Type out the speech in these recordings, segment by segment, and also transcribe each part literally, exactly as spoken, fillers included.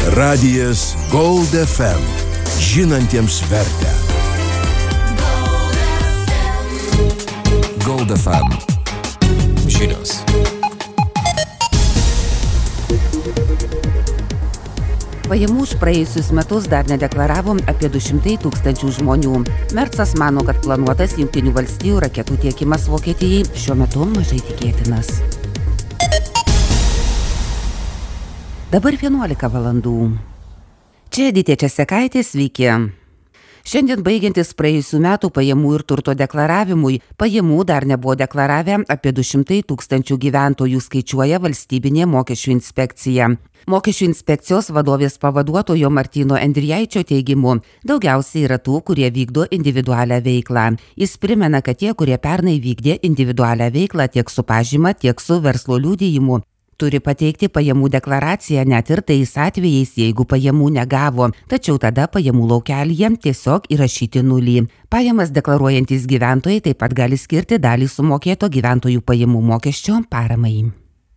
Radijas Gold F M. Žinantiems vertę. Gold F M. Žinios. Pajamų už praėjusius metus dar nedeklaravom apie du šimtai tūkstančių žmonių. Mercas mano, kad planuotas Jungtinių valstijų raketų tiekimas Vokietijai šiuo metu mažai tikėtinas. Dabar vienuolika valandų. Čia Edita Česekaitė, sveiki. Šiandien baigiantis praėjusių metų pajamų ir turto deklaravimui, pajamų dar nebuvo deklaravę apie du šimtai tūkstančių gyventojų, skaičiuoja valstybinė mokesčių inspekcija. Mokesčių inspekcijos vadovės pavaduotojo Martyno Endrijaičio teigimu, daugiausiai yra tų, kurie vykdo individualią veiklą. Jis primena, kad tie, kurie pernai vykdė individualią veiklą tiek su pažyma, tiek su verslo liudijimu, turi pateikti pajamų deklaraciją net ir tais atvejais, jeigu pajamų negavo, tačiau tada pajamų laukelyje tiesiog įrašyti nulį. Pajamas deklaruojantys gyventojai taip pat gali skirti dalį sumokėto gyventojų pajamų mokesčio paramai.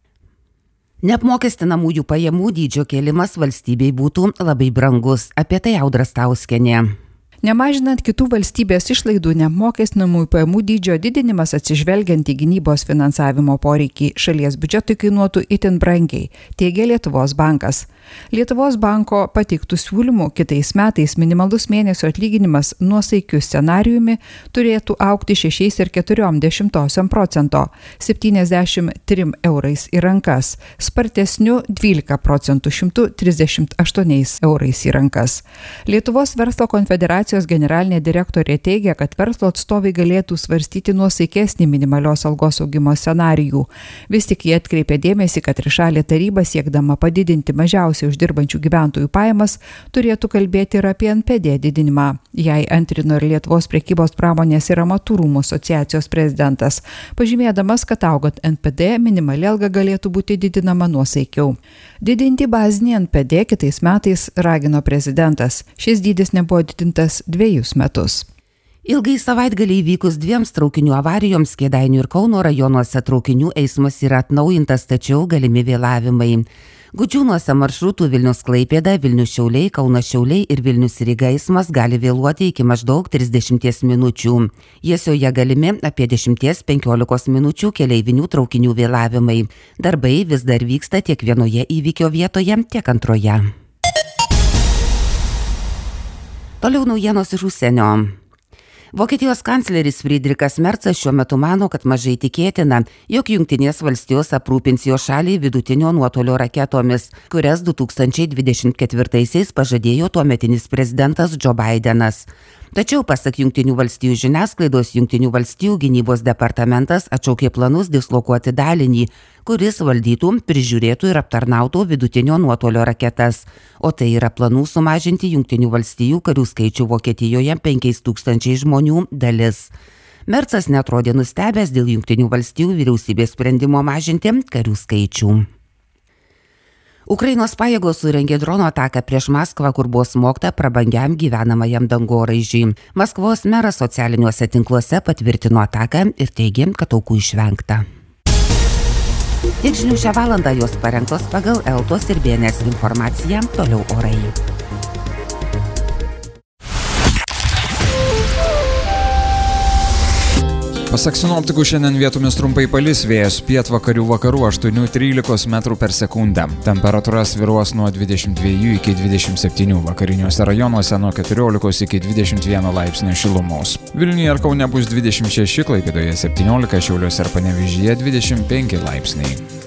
Neapmokestinamųjų pajamų dydžio kėlimas valstybei būtų labai brangus, apie tai Audra Stauskienė. Nemažinant kitų valstybės išlaidų, neapmokestinamųjų pajamų dydžio didinimas atsižvelgiant į gynybos finansavimo poreikį šalies biudžetui kainuotų itin brangiai, teigia Lietuvos bankas. Lietuvos banko pateiktų siūlymų kitais metais minimalus mėnesio atlyginimas nuosaikiu scenarijumi turėtų augti šešiais ir keturiom dešimtosiom procento, septyniasdešimt trim eurais į rankas, spartesniu dvylika procentų šimtu trisdešimt aštuoniais eurais į rankas. Lietuvos verslo konfederacijos generalinė direktorė teigia, kad verslo atstovai galėtų svarstyti nuosaikesnį minimalios algos augimo scenarijų. Vis tik jie atkreipė dėmesį, kad trišalė taryba siekdama padidinti mažiausiai uždirbančių gyventojų pajamas turėtų kalbėti ir apie N P D didinimą. Jai antrino ir Lietuvos prekybos pramonės ir amatų rūmų asociacijos prezidentas, pažymėdamas, kad augant N P D minimali alga galėtų būti didinama nuosaikiau. Didinti bazinį N P D kitais metais ragino prezidentas. Šis dydis nebuvo didintas dviejus metus. Ilgai savaitgalį įvykus dviems traukinių avarijoms Kėdainių ir Kauno rajonuose traukinių eismas yra atnaujintas, tačiau galimi vėlavimai. Gudžiūnuose maršrutų Vilnius-Klaipėda, Vilnius-Šiauliai, Kaunas-Šiauliai ir Vilnius-Ryga eismas gali vėluoti iki maždaug trisdešimties minučių. Jiesioje galimi apie dešimties penkiolikos minučių keleivinių traukinių vėlavimai. Darbai vis dar vyksta tiek vienoje įvykio vietoje, tiek antroje. Toliau naujienos iš užsienio. Vokietijos kancleris Friedrichas Mercas šiuo metu mano, kad mažai tikėtina, jog Jungtinės valstijos aprūpins jo šalį vidutinio nuotolio raketomis, kurias du tūkstančiai dvidešimt ketvirtaisiais pažadėjo tuometinis prezidentas Joe Bidenas. Tačiau, pasak Jungtinių valstijų žiniasklaidos, Jungtinių valstijų gynybos departamentas atšaukė planus dislokuoti dalinį, kuris valdytų, prižiūrėtų ir aptarnautų vidutinio nuotolio raketas. O tai yra planų sumažinti Jungtinių valstijų karių skaičių Vokietijoje penkiais tūkstančiais žmonių dalis. Mercas netrodė nustebęs dėl Jungtinių valstijų vyriausybės sprendimo mažinti karių skaičių. Ukrainos pajėgos surengė drono ataką prieš Maskvą, kur buvo smogta prabangiam gyvenamajam dangoraižiui. Maskvos meras socialiniuose tinkluose patvirtino ataką ir teigė, kad aukų išvengta. Tiek žinių šią valandą, jos parengtos pagal Eltos ir B N S informaciją, toliau orai. Pasak sinoptikų, šiandien vietomis trumpai palis, vėjas pietvakarių vakarų aštuoni trylikos metrų per sekundę. Temperatūra svyruos nuo dvidešimt dviejų iki dvidešimt septynių, vakariniuose rajonuose nuo keturiolikos iki dvidešimt vieno laipsnio šilumos. Vilniuje ir Kaune bus dvidešimt šeši, Klaipėdoje septyniolika, Šiauliuose ir Panevėžyje dvidešimt penki laipsniai.